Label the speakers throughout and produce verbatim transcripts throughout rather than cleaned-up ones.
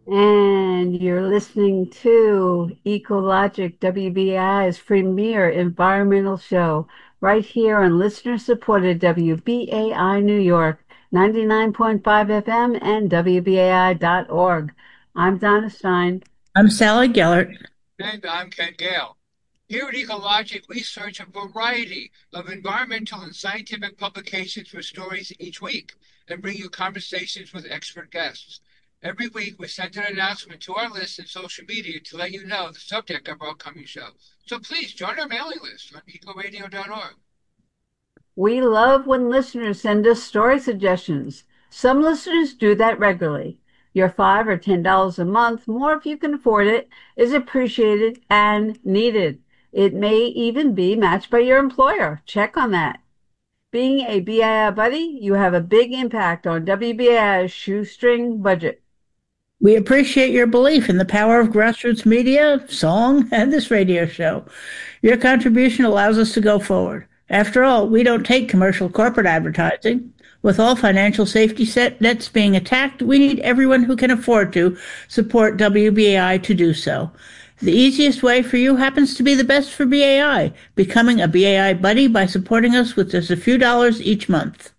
Speaker 1: And you're listening to Ecologic, W B A I's premier environmental show, right here on listener-supported W B A I New York, ninety-nine point five F M and W B A I dot org. I'm Donna Stein.
Speaker 2: I'm Sally Gellert.
Speaker 3: And I'm Ken Gale. Here at Ecologic, we search a variety of environmental and scientific publications for stories each week and bring you conversations with expert guests. Every week, we send an announcement to our list and social media to let you know the subject of our upcoming show. So please join our mailing list on ecoradio dot org.
Speaker 1: We love when listeners send us story suggestions. Some listeners do that regularly. Your five or ten dollars a month, more if you can afford it, is appreciated and needed. It may even be matched by your employer. Check on that. Being a B I I buddy, you have a big impact on W B A I's shoestring budget.
Speaker 2: We appreciate your belief in the power of grassroots media, song, and this radio show. Your contribution allows us to go forward. After all, we don't take commercial corporate advertising. With all financial safety set nets being attacked, we need everyone who can afford to support W B A I to do so. The easiest way for you happens to be the best for B A I, becoming a B A I buddy by supporting us with just a few dollars each month.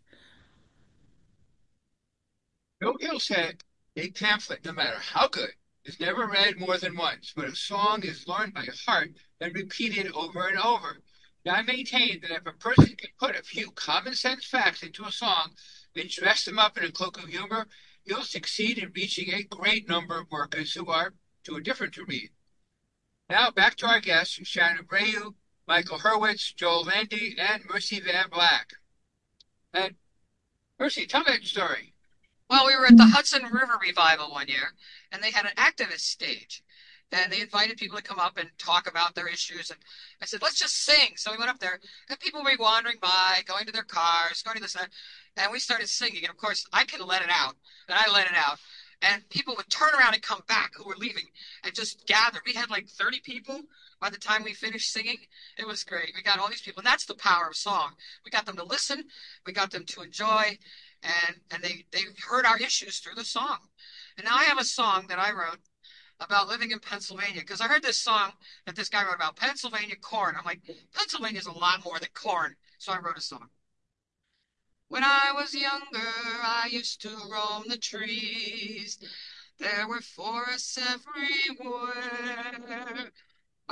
Speaker 3: Bill Gill said, a pamphlet, no matter how good, is never read more than once, but a song is learned by heart and repeated over and over. Now, I maintain that if a person can put a few common sense facts into a song and dress them up in a cloak of humor, he'll succeed in reaching a great number of workers who are too indifferent to read. Now, back to our guests, Shannon Abreu, Michael Hurwitz, Joel Landy, and Mercy Van Black. And Mercy, tell me that story.
Speaker 4: Well, we were at the Hudson River Revival one year, and they had an activist stage. And they invited people to come up and talk about their issues. And I said, let's just sing. So we went up there, and people were wandering by, going to their cars, going to this, and that. And we started singing. And of course, I could let it out, and I let it out. And people would turn around and come back who were leaving and just gather. We had like thirty people by the time we finished singing. It was great. We got all these people, and that's the power of song. We got them to listen, we got them to enjoy, and and they they heard our issues through the song. And now I have a song that I wrote about living in Pennsylvania because I heard this song that this guy wrote about Pennsylvania corn. I'm like, Pennsylvania is a lot more than corn, so I wrote a song. When I was younger, I used to roam the trees. There were forests everywhere.